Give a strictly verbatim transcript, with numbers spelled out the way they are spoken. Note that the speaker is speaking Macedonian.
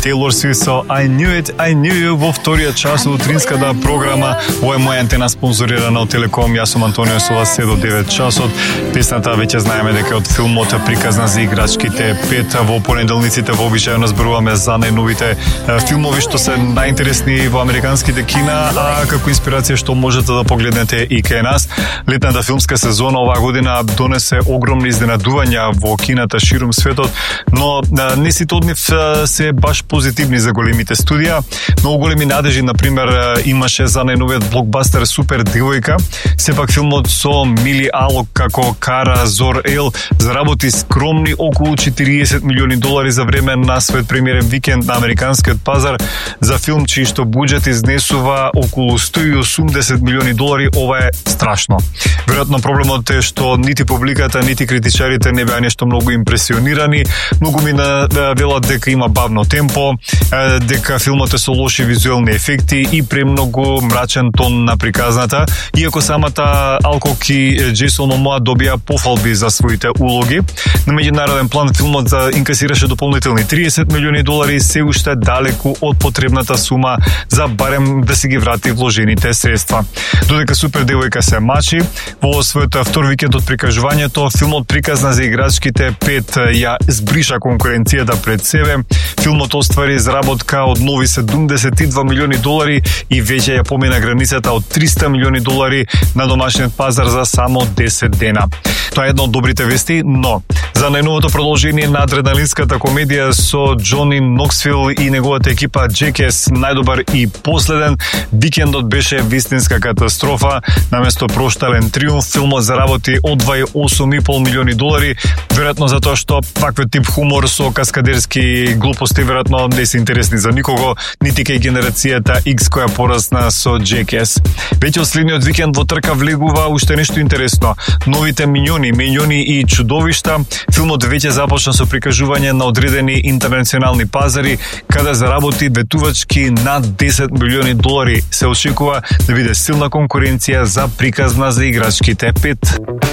Taylor Swift со I Knew It, I Knew You во вториот час од утринската програма. Ова е моја антена спонзорирана од Телеком. Јас сум Антонио со вас седем до девет часот. Песната веќе знаеме дека од филмот Приказна за играчките пет. Во понеделниците вообичаено зборуваме за најновите филмови што се најинтересни во американските кина, а како инспирација што можете да погледнете и кај нас. Летната филмска сезона оваа година донесе огромни изненадувања во кината ширум светот, но не сите од нив се баш позитивни за големите студија. Многу големи надежи, например, имаше за најновиот блокбастер Супер девојка. Сепак филмот со Мили Алок како Кара Зор-Ел заработи скромни околу четириесет милиони долари за време на свет премиерен викенд на американскиот пазар. За филм чиј што буџет изнесува околу сто и осумдесет милиони долари, ова е страшно. Веројатно проблемот е што нити публиката, нити критичарите не беа нешто многу импресионирани. Многу ми на велат дека има бавно темпо, дека филмот е со лоши визуелни ефекти и премногу мрачен тон на приказната, иако самата Алкок и Джейсон Момоа добија пофалби за своите улоги. На меѓународен план филмот за инкасираше дополнителни триесет милиони долари, се уште далеку од потребната сума за барем да си ги врати вложените средства. Додека Супер девојка се мачи, во својот втор викенд од прикажувањето, филмот Приказна за играчките пет ја збриша конкуренцијата пред себе. Филмот оствари заработка од нови седумдесет и два милиони долари и веќе ја помина границата од триста милиони долари на домашниот пазар за само десет дена. Тоа е една од добрите вести, но за најновото продолжение на адреналинската комедија со Џони Ноксвил и неговата екипа Джекес, најдобар и последен, викендот беше вистинска катастрофа. Наместо проштален триумф, филмот заработи одвај осум и пол милиони долари, веројатно затоа што ваквиот тип хумор со каскадерски глупости веројатно не се интересни за никого, нити кај генерацијата X која порасна со Джекес. Веќе од следниот викенд во трка влегува уште нешто интересно. Новите Миньони, Миньони и чудовишта. Филмот веќе започна со прикажување на одредени интернационални пазари, каде заработи ветувачки над десет милиони долари. Се очекува да биде силна конкуренција за Приказна за играчките пет.